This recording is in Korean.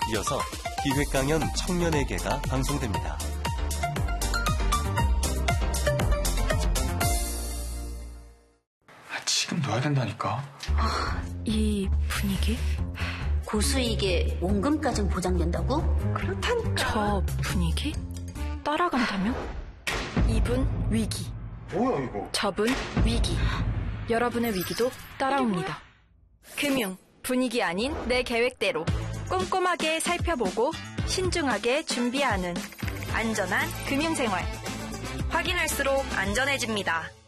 이어서 기획 강연 청년에게가 방송됩니다. 지금 넣어야 된다니까. 이 분위기? 고수익에 원금까지 보장된다고? 그렇다니까. 저 분위기? 따라간다면? 이분 위기. 뭐야 이거? 저분 위기. 여러분의 위기도 따라옵니다. 금융, 분위기 아닌 내 계획대로 꼼꼼하게 살펴보고 신중하게 준비하는 안전한 금융생활. 확인할수록 안전해집니다.